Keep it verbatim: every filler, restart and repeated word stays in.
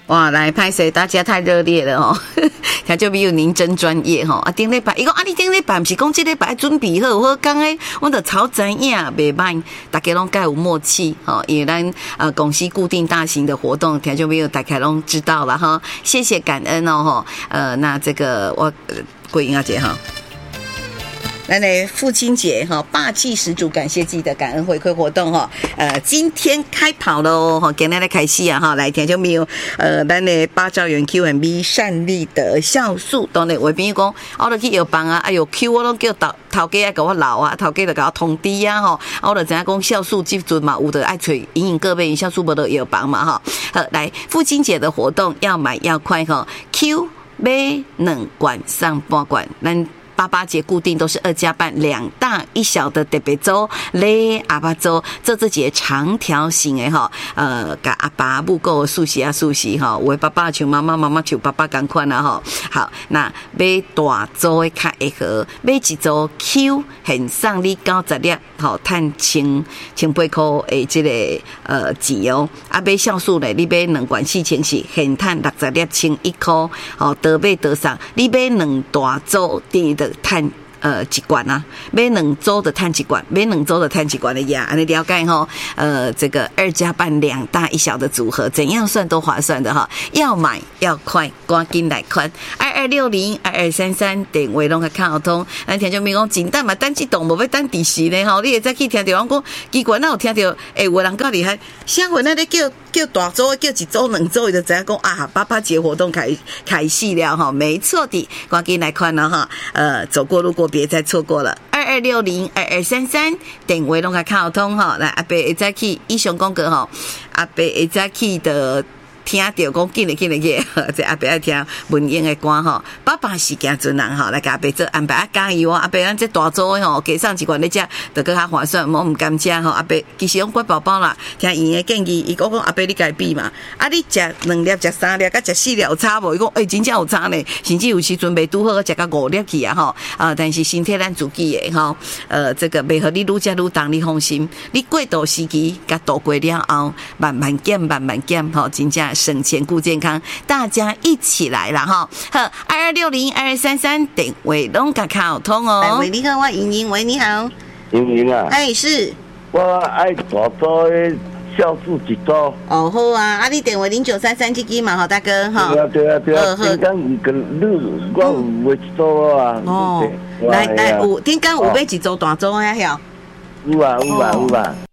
哇，来拍谁？大家太热烈了哦！听就比如您真专业吼啊！顶礼拜，伊讲啊，你顶礼拜不是讲这礼拜准备好，我讲诶，我著超知影，袂歹，大家拢该有默契吼。因为咱呃公司固定大型的活动，听就比如大家拢知道了哈。谢谢感恩哦吼。呃，那这个我桂英阿姐哈。来来，父亲节哈，霸气十足感谢季的感恩回馈活动哈，呃，今天开跑喽哈，今天来开始啊哈，来听就没有呃，咱的八兆元 Q M B 善利的酵素，当然我朋友讲，我都去药房啊，哎呦 Q 我都叫头头家给我留啊，头家就给我通知啊哈，我就知影讲酵素这阵嘛，有的爱找营营各位酵素无的药房嘛哈，好，来父亲节的活动要买要快哈 ，Q 买两罐送半罐，咱。八八节固定都是二加半，两大一小的特别粥嘞，阿爸粥这这节长条形的哈，呃，甲阿爸母够熟悉啊熟悉哈，有的爸爸像妈妈，妈妈像爸爸同款啊哈。好，那买大粥的较会好，买一粥 Q 现送你九十粒，好，赚千千八块的这个呃钱哦。啊，买酵素嘞，你买两罐四千四，现赚六十粒千一块，好，得买得送，你买两大粥第的。碳呃一罐啊，买两周的碳一罐，买两周的碳一罐的呀，安尼了解吼？呃，这个二加半两大一小的组合，怎样算都划算的哈。要买要快，赶紧来看二二六零二二三三电话拢个看好通。咱听众朋友讲，真等嘛，等这动无要等第时呢吼。你会再去听到我讲，奇怪，那有听到诶，有人够厉害，下回那咧叫叫大周，叫一周两周，就知影讲啊，八八节活动开开始了哈，没错的，赶紧来看了哈。呃，走过路过。别再错过了，二二六零二二三三电话拢个看好通哈，来阿伯会再去以上讲过哈，阿伯会再去的。听到讲紧嘞紧嘞紧，这阿伯爱听文英的歌吼，爸爸是家尊人吼，来给阿伯做安排啊加油哦，阿伯咱这大组吼，加上一罐咧食，就更较划算，无唔甘食吼。阿伯其实用乖宝宝啦，听伊的建议，伊讲讲阿伯你家比嘛，啊你食两粒食三粒，甲食四粒有差无？伊讲诶真正有差呢，甚至有时阵袂拄好，食到五粒去啊吼，啊但是身体咱自己的吼，呃这个袂互你愈食愈重，你放心，你过渡时期甲度过了后，慢慢减慢慢减吼，真正。省钱顾健康，大家一起来啦哈！好，二二六零二二三三电话拢甲卡通哦。喂，你好，我莹莹，喂，你好， 莹莹啊， 哎是， 我爱大周的酵素一组。 哦好啊，啊你电话零九三三七七嘛，好大哥哈。 对啊对啊对啊，顶刚有个你我有买一组啊。哦， 来来有，顶刚有买一组大组啊，晓。 有啊有啊有啊。